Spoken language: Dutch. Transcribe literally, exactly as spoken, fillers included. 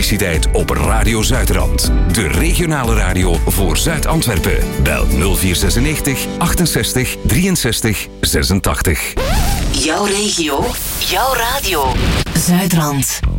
elektriciteit op Radio Zuidrand. De regionale radio voor Zuid-Antwerpen. Bel nul vier zesennegentig achtenzestig drieënzestig zesentachtig. Jouw regio, jouw radio. Zuidrand.